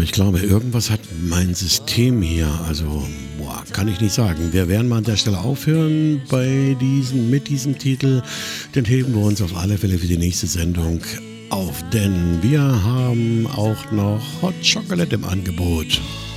ich glaube, irgendwas hat mein System hier. Also, kann ich nicht sagen. Wir werden mal an der Stelle aufhören mit diesem Titel. Den heben wir uns auf alle Fälle für die nächste Sendung auf, denn wir haben auch noch Hot Chocolate im Angebot.